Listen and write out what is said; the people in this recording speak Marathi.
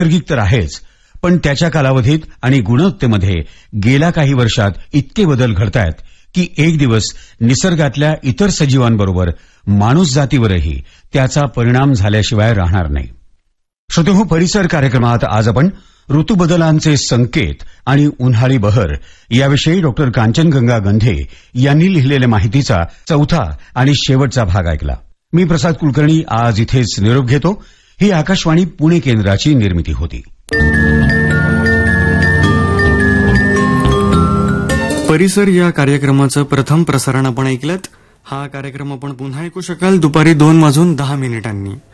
नैसर्गिक तर आहेच, पण त्याच्या कालावधीत आणि गुणवत्तेमध्ये गेल्या काही वर्षात इतके बदल घडतायत की एक दिवस निसर्गातल्या इतर सजीवांबरोबर माणूस जातीवरही त्याचा परिणाम झाल्याशिवाय राहणार नाही. श्रोतेहो, परिसर कार्यक्रमात आज आपण ऋतुबदलांचे संकेत आणि उन्हाळी बहर याविषयी डॉक्टर कांचनगंगा गंधे यांनी लिहिलेल्या माहितीचा चौथा आणि शेवटचा भाग ऐकला. मी प्रसाद कुलकर्णी आज इथेच निरोप घेतो. ही आकाशवाणी पुणे केंद्राची निर्मिती होती. परिसर या कार्यक्रमाचं प्रथम प्रसारण आपण ऐकलंत. हा कार्यक्रम आपण पुन्हा ऐकू शकाल दुपारी 2:10 वाजून.